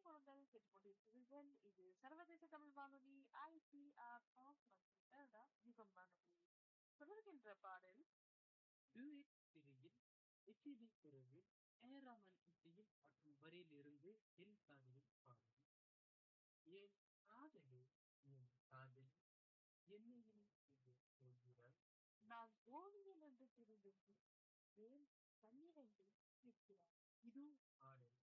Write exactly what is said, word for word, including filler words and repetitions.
குழுக்கள் கேட்டுக்கொண்டிருக்கிறீர்கள். இது சர்வதேச தமிழ் வானொலி ஐ சி ஆர் ஆஃப் மற்றும் கனடா யுகம் வானொலி. தொடர்கின்ற பாடல் டூயட் திரையில் எச்இபி குரலில் ஏராமன் இசையில் மற்றும் வரியிலிருந்து என் காதலில் பாடல். என் காதலி, என் காதலி, என்னையும் இது சொல்கிறாய். நான் ஓவியன் என்று தெரிந்தது ஏன் கண்ணீரென்று இருக்கிறார். இது பாடல்